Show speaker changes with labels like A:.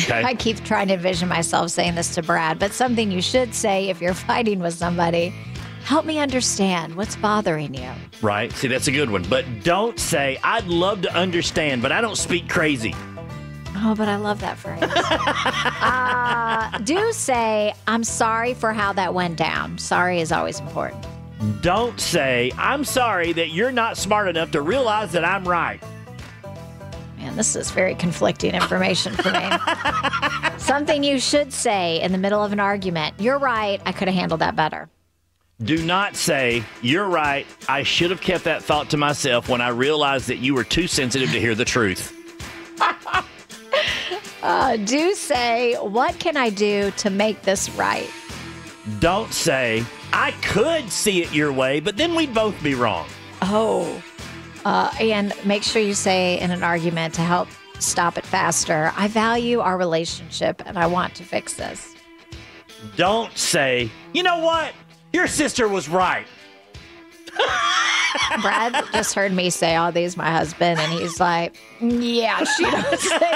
A: Okay.
B: I keep trying to envision myself saying this to Brad, but something you should say if you're fighting with somebody, help me understand what's bothering you.
A: Right. See, that's a good one. But don't say, I'd love to understand, but I don't speak crazy.
B: Oh, but I love that phrase. Do say, I'm sorry for how that went down. Sorry is always important.
A: Don't say, I'm sorry that you're not smart enough to realize that I'm right.
B: Man, this is very conflicting information for me. Something you should say in the middle of an argument. You're right. I could have handled that better.
A: Do not say, you're right. I should have kept that thought to myself when I realized that you were too sensitive to hear the truth.
B: Do say, what can I do to make this right?
A: Don't say, I could see it your way, but then we'd both be wrong.
B: Oh, and make sure you say in an argument to help stop it faster, I value our relationship and I want to fix this.
A: Don't say, you know what? Your sister was right.
B: Brad just heard me say all these, my husband, and he's like, yeah, she does say